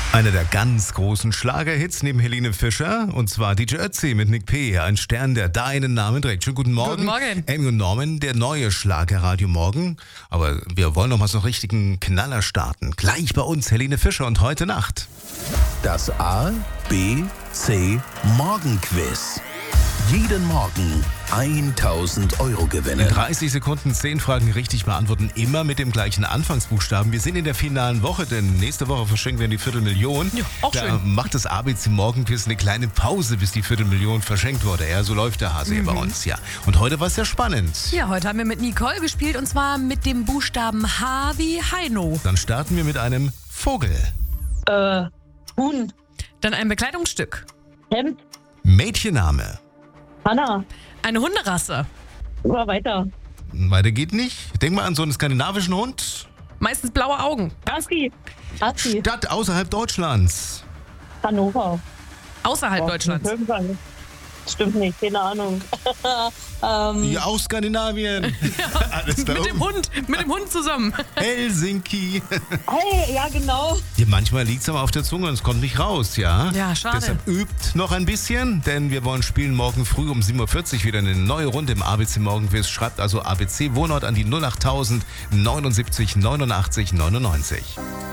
Einer der ganz großen Schlagerhits neben Helene Fischer, und zwar DJ Ötzi mit Nick P., ein Stern, der deinen Namen trägt. Schönen guten Morgen. Guten Morgen. Amy und Norman, der neue Schlagerradio Morgen. Aber wir wollen noch mal so einen richtigen Knaller starten. Gleich bei uns Helene Fischer und heute Nacht. Das A, B, C Morgenquiz. Jeden Morgen 1.000 € In gewinnen. 30 Sekunden 10 Fragen richtig beantworten, immer mit dem gleichen Anfangsbuchstaben. Wir sind in der finalen Woche, denn nächste Woche verschenken wir die Viertelmillion. Ja, auch da schön. macht das ABC Morgenquiz eine kleine Pause, bis die Viertelmillion verschenkt wurde. Ja, so läuft der Hase hier bei uns, ja. Und heute war es ja spannend. Ja, heute haben wir mit Nicole gespielt und zwar mit dem Buchstaben H wie Heino. Dann starten wir mit einem Vogel. Huhn, Dann ein Bekleidungsstück. Hemd, Mädchenname. Hanna, Eine Hunderasse. immer weiter. Weiter geht nicht. Denk mal an so einen skandinavischen Hund. Meistens blaue Augen. Husky, Stadt außerhalb Deutschlands. Hannover. Außerhalb Deutschlands. Irgendwann. Stimmt nicht, keine Ahnung. Ja, auch Skandinavien. Alles da Mit dem oben. Hund zusammen. Helsinki. Hey, ja genau. Ja, manchmal liegt es aber auf der Zunge und es kommt nicht raus, ja? Ja, schade. Deshalb übt noch ein bisschen, denn wir wollen spielen morgen früh um 7.40 Uhr wieder eine neue Runde im ABC Morgenquiz. Schreibt also ABC Wohnort an die 08000 79 89 99.